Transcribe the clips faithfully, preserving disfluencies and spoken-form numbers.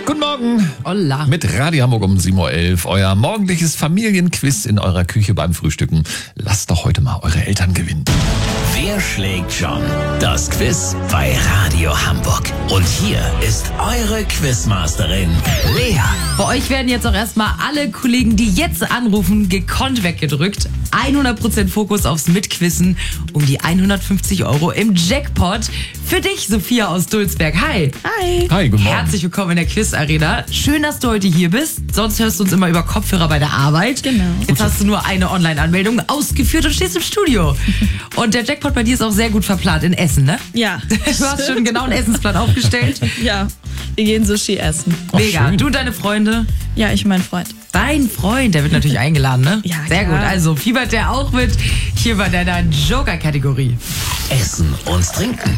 Guten Morgen. Hola. Mit Radio Hamburg um sieben Uhr elf. Euer morgendliches Familienquiz in eurer Küche beim Frühstücken. Lasst doch heute mal eure Eltern gewinnen. Wer schlägt John? Das Quiz bei Radio Hamburg. Und hier ist eure Quizmasterin, Lea. Bei euch werden jetzt auch erstmal alle Kollegen, die jetzt anrufen, gekonnt weggedrückt. hundert Prozent Fokus aufs Mitquissen um die hundertfünfzig Euro im Jackpot. Für dich, Sophia aus Dulsberg. Hi. Hi. Hi, guten Morgen. Herzlich willkommen in der Quiz-Arena. Schön, dass du heute hier bist. Sonst hörst du uns immer über Kopfhörer bei der Arbeit. Genau. Jetzt hast du nur eine Online-Anmeldung ausgeführt und stehst im Studio. Und der Jackpot bei dir ist auch sehr gut verplant in Essen, ne? Ja. Du hast schon genau einen Essensplan aufgestellt. Ja, wir gehen Sushi essen. Mega. schön. Du und deine Freunde? Ja, ich mein Freund. Dein Freund, der wird natürlich eingeladen, ne? Ja, sehr klar. gut. Also fiebert der auch mit hier bei deiner Joker-Kategorie. Essen und Trinken.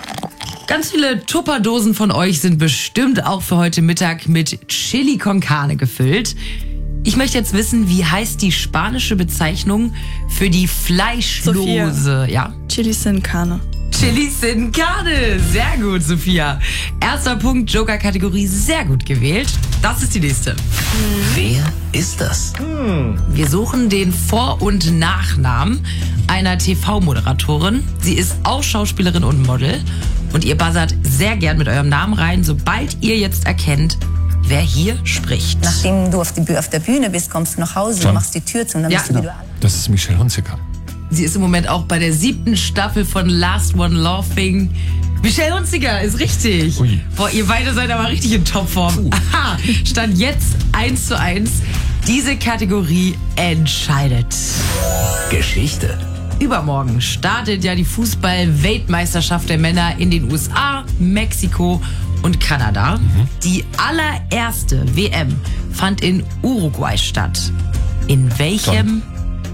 Ganz viele Tupperdosen von euch sind bestimmt auch für heute Mittag mit Chili con Carne gefüllt. Ich möchte jetzt wissen, wie heißt die spanische Bezeichnung für die fleischlose, Sophia. ja? Chili sin carne. Chili sin Carne. Sehr gut, Sophia. Erster Punkt, Joker-Kategorie, sehr gut gewählt. Das ist die nächste. Wer ist das? Wir suchen den Vor- und Nachnamen einer T V-Moderatorin. Sie ist auch Schauspielerin und Model. Und ihr buzzert sehr gern mit eurem Namen rein, sobald ihr jetzt erkennt, wer hier spricht. Nachdem du auf, die, Bü- auf der Bühne bist, kommst du nach Hause, John. machst die Tür zu und dann Ja. bist du wieder Das ist Michelle Hunziker. Sie ist im Moment auch bei der siebten Staffel von Last One Laughing. Michelle Hunziker ist richtig. Ui. Boah, ihr beide seid aber richtig in Topform. Aha, stand jetzt eins zu eins. Diese Kategorie entscheidet. Geschichte. Übermorgen startet ja die Fußball-Weltmeisterschaft der Männer in den U S A, Mexiko und Kanada. Die allererste W M fand in Uruguay statt. In welchem,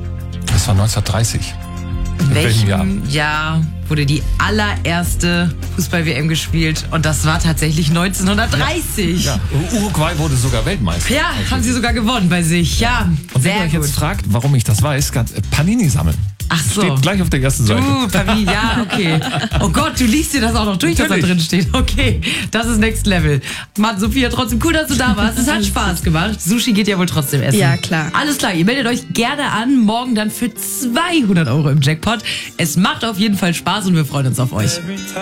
Das war neunzehnhundertdreißig. in welchem welchem Jahr wurde die allererste Fußball-W M gespielt? Und das war tatsächlich neunzehnhundertdreißig. Ja. Uruguay wurde sogar Weltmeister. Ja, haben sie sogar gewonnen bei sich. Ja, Und wenn sehr ihr euch gut. jetzt fragt, warum ich das weiß, ganz, äh, Panini sammeln. Ach so. Steht gleich auf der ersten Seite. Du, Familie, ja, okay. Oh Gott, du liest dir das auch noch durch, was da Natürlich. drin steht. Okay, das ist Next Level. Mann, Sophia, trotzdem cool, dass du da warst. Es hat Spaß gemacht. Sushi geht ja wohl trotzdem essen. Ja, klar. Alles klar, ihr meldet euch gerne an. Morgen dann für zweihundert Euro im Jackpot. Es macht auf jeden Fall Spaß und wir freuen uns auf euch.